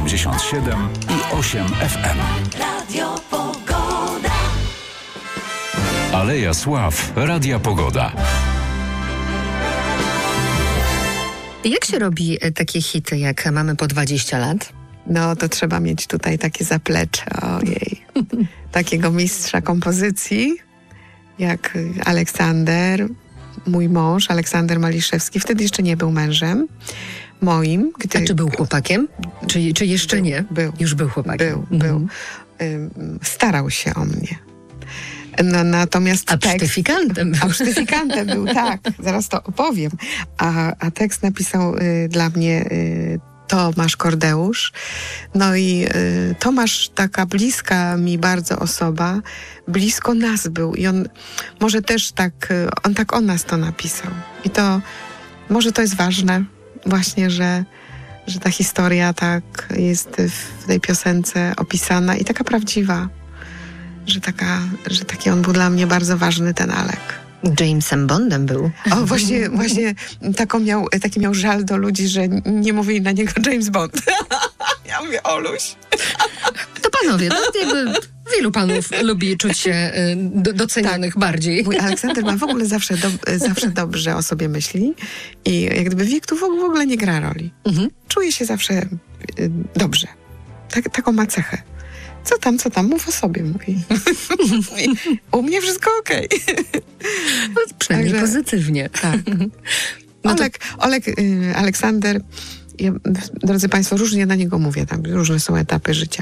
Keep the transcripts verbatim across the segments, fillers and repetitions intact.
osiemdziesiąt siedem i osiem F M. Radio Pogoda. Aleja Sław, Radia Pogoda. Jak się robi takie hity, jak Mamy po dwadzieścia lat? No to trzeba mieć tutaj takie zaplecze, ojej, takiego mistrza kompozycji, jak Aleksander, mój mąż, Aleksander Maliszewski. Wtedy jeszcze nie był mężem moim. Gdy... A czy był chłopakiem? Czy, czy jeszcze był, nie? Był. Już był chłopakiem. Był, mhm. był. Ym, starał się o mnie. No, natomiast A tekst, sztyfikantem był. A sztyfikantem był, tak. Zaraz to opowiem. A, a tekst napisał y, dla mnie y, Tomasz Kordeusz. No i y, Tomasz, taka bliska mi bardzo osoba, blisko nas był. I on może też tak, y, on tak o nas to napisał. I to, może to jest ważne właśnie, że, że ta historia tak jest w tej piosence opisana i taka prawdziwa. Że, taka, że taki on był dla mnie bardzo ważny, ten Alek. Jamesem Bondem był. O, właśnie, właśnie taką miał, taki miał żal do ludzi, że nie mówili na niego James Bond. Ja mówię, Oluś. To panowie, to jakby wielu panów lubi czuć się do, docenionych tak. bardziej. Mój Aleksander ma w ogóle zawsze, do, zawsze dobrze o sobie myśli i jak gdyby wiek tu w ogóle nie gra roli. Mhm. Czuje się zawsze y, dobrze. Tak, taką ma cechę. Co tam, co tam, mów o sobie, mówi. U mnie wszystko okej. Okay. No, przynajmniej Także, pozytywnie. Tak. No to... Olek, Olek y, Aleksander, ja, drodzy Państwo, różnie na niego mówię, tam różne są etapy życia.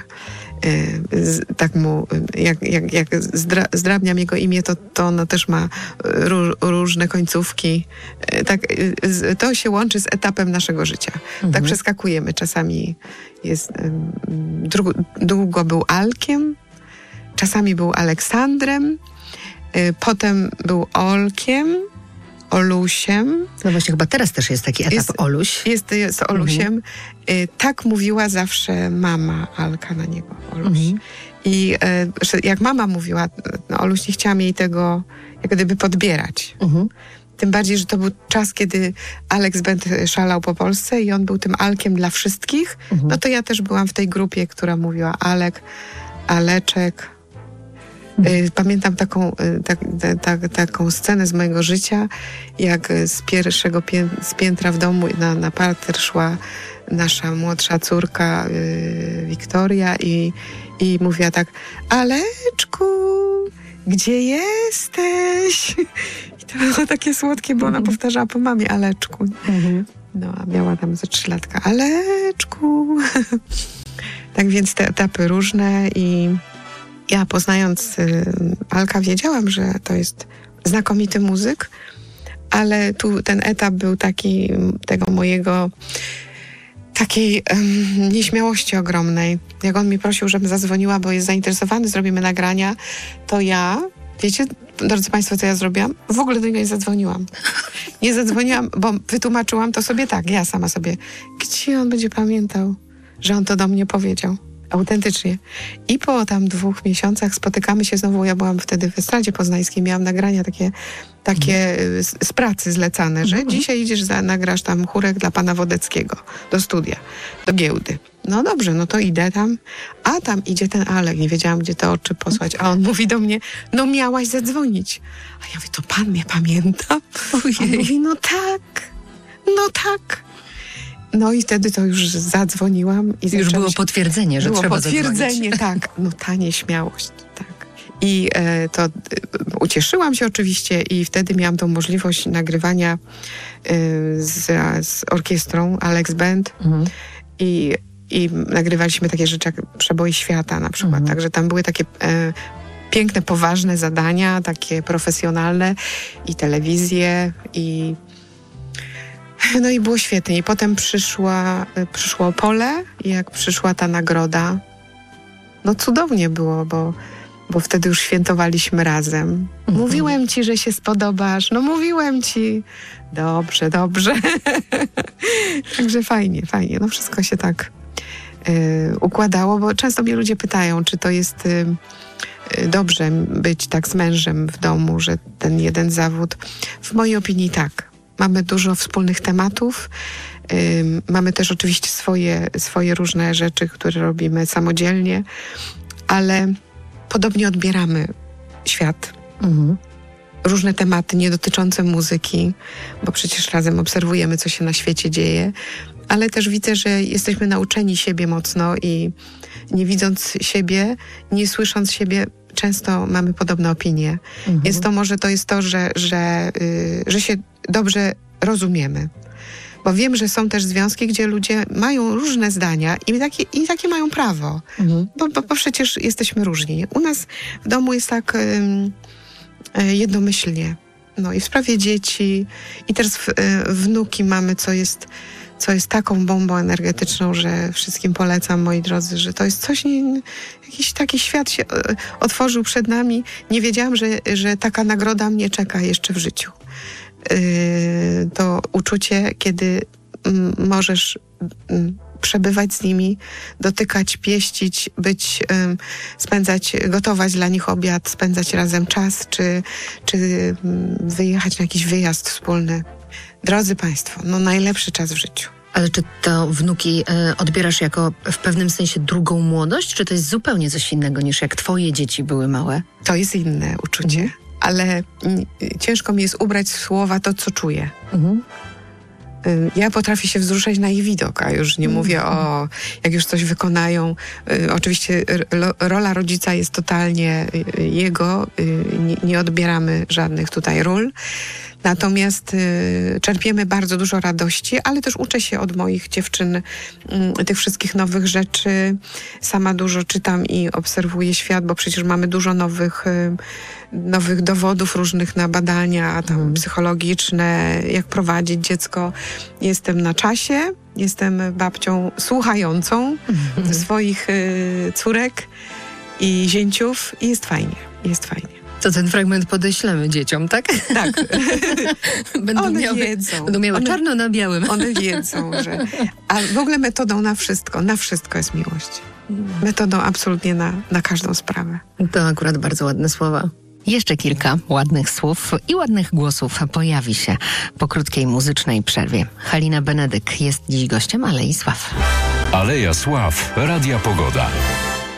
Y, z, tak mu, jak, jak, jak zdra, zdrabniam jego imię, to, to ono też ma ró, różne końcówki. Y, tak, y, z, to się łączy z etapem naszego życia. Mhm. Tak przeskakujemy. Czasami jest, y, dru, długo był Alkiem, czasami był Aleksandrem, y, potem był Olkiem, Olusiem. No właśnie, chyba teraz też jest taki etap jest, Oluś. Jest, jest Olusiem. Mhm. Y, tak mówiła zawsze mama Alka na niego, Oluś. Mhm. I y, jak mama mówiła, no, Oluś nie chciałam jej tego jak gdyby podbierać. Mhm. Tym bardziej, że to był czas, kiedy Alex Band szalał po Polsce i on był tym Alkiem dla wszystkich. Mhm. No to ja też byłam w tej grupie, która mówiła Alek, Aleczek. Pamiętam taką, tak, tak, taką scenę z mojego życia, jak z pierwszego pię- z piętra w domu na, na parter szła nasza młodsza córka yy, Wiktoria i, i mówiła tak: Aleczku, gdzie jesteś? I to było takie słodkie, bo ona mm-hmm. powtarzała po mamie Aleczku. Mm-hmm. No, a miała tam ze trzy latka. Aleczku. Tak więc te etapy różne i ja poznając y, Alka wiedziałam, że to jest znakomity muzyk, ale tu ten etap był taki tego mojego takiej um, nieśmiałości ogromnej. Jak on mi prosił, żebym zadzwoniła, bo jest zainteresowany, zrobimy nagrania, to ja, wiecie, drodzy Państwo, co ja zrobiłam? W ogóle do niego nie zadzwoniłam. Nie zadzwoniłam, bo wytłumaczyłam to sobie tak, ja sama sobie. Gdzie on będzie pamiętał, że on to do mnie powiedział? Autentycznie. I po tam dwóch miesiącach spotykamy się znowu. Ja byłam wtedy w Estradzie Poznańskiej, miałam nagrania takie, takie mm. z, z pracy zlecane, że mm. dzisiaj idziesz, za, nagrasz tam chórek dla pana Wodeckiego do studia, do giełdy. No dobrze, no to idę tam, a tam idzie ten Alek, nie wiedziałam, gdzie te oczy posłać, a on mówi do mnie, no miałaś zadzwonić. A ja mówię, to pan mnie pamięta? Ojej. On mówi, no tak, no tak. No i wtedy to już zadzwoniłam. I już było potwierdzenie, że było trzeba potwierdzenie, zadzwonić. tak. No ta nieśmiałość, tak. I e, to e, ucieszyłam się oczywiście i wtedy miałam tą możliwość nagrywania e, z, z orkiestrą Alex Band mhm. i, i nagrywaliśmy takie rzeczy jak Przeboje Świata na przykład. Mhm. Także tam były takie e, piękne, poważne zadania, takie profesjonalne i telewizje i no i było świetnie. I potem przyszła, przyszło Opole i jak przyszła ta nagroda, no cudownie było, bo, bo wtedy już świętowaliśmy razem. Mhm. Mówiłem ci, że się spodobasz. No mówiłem ci. Dobrze, dobrze. Także fajnie, fajnie. No wszystko się tak y, układało, bo często mnie ludzie pytają, czy to jest y, y, dobrze być tak z mężem w domu, że ten jeden zawód. W mojej opinii tak. mamy dużo wspólnych tematów. Ym, mamy też oczywiście swoje, swoje różne rzeczy, które robimy samodzielnie, ale podobnie odbieramy świat. Mhm. Różne tematy nie dotyczące muzyki, bo przecież razem obserwujemy, co się na świecie dzieje, ale też widzę, że jesteśmy nauczeni siebie mocno i nie widząc siebie, nie słysząc siebie, często mamy podobne opinie. Mhm. Więc to może to jest to, że, że, yy, że się dobrze rozumiemy. Bo wiem, że są też związki, gdzie ludzie mają różne zdania i takie, i takie mają prawo. Mhm. Bo, bo, bo przecież jesteśmy różni. U nas w domu jest tak ym, y, jednomyślnie. No i w sprawie dzieci i teraz w, y, wnuki mamy, co jest, co jest taką bombą energetyczną, że wszystkim polecam, moi drodzy, że to jest coś, nie, jakiś taki świat się y, otworzył przed nami. Nie wiedziałam, że, że taka nagroda mnie czeka jeszcze w życiu. Y, to uczucie, kiedy mm, możesz mm, przebywać z nimi, dotykać, pieścić, być, ym, spędzać, gotować dla nich obiad, spędzać razem czas, czy, czy ym, wyjechać na jakiś wyjazd wspólny. Drodzy Państwo, no najlepszy czas w życiu. Ale czy to wnuki e, odbierasz jako w pewnym sensie drugą młodość, czy to jest zupełnie coś innego niż jak twoje dzieci były małe? To jest inne uczucie, Mhm. ale mm, ciężko mi jest ubrać w słowa to, co czuję. Mhm. Y, Ja potrafię się wzruszać na ich widok, a już nie mówię o, jak już coś wykonają. Y, Oczywiście r- lo- rola rodzica jest totalnie y, jego, y, nie, nie odbieramy żadnych tutaj ról. Natomiast y, czerpiemy bardzo dużo radości, ale też uczę się od moich dziewczyn y, tych wszystkich nowych rzeczy. Sama dużo czytam i obserwuję świat, bo przecież mamy dużo nowych, y, nowych dowodów różnych na badania tam Mhm. psychologiczne, jak prowadzić dziecko. Jestem na czasie, jestem babcią słuchającą swoich y, córek i zięciów i jest fajnie, jest fajnie. To ten fragment podeślemy dzieciom, tak? Tak. Będą One miały, wiedzą. będą miały One- czarno na białym. One wiedzą, że... A w ogóle metodą na wszystko, na wszystko jest miłość. Metodą absolutnie na, na każdą sprawę. To akurat bardzo ładne słowa. Jeszcze kilka ładnych słów i ładnych głosów pojawi się po krótkiej muzycznej przerwie. Halina Benedyk jest dziś gościem Alei Sław. Aleja Sław, Radia Pogoda.